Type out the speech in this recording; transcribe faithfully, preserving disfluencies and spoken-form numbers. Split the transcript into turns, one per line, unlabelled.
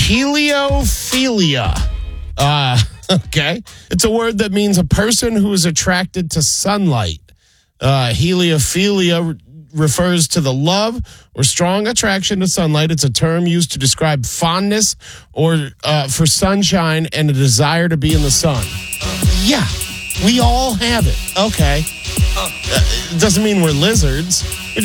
Heliophilia. Uh, okay. It's a word that means a person who is attracted to sunlight. Uh, heliophilia re- refers to the love or strong attraction to sunlight. It's a term used to describe fondness or uh, for sunshine and a desire to be in the sun. Yeah, we all have it. Okay. Uh, it doesn't mean we're lizards.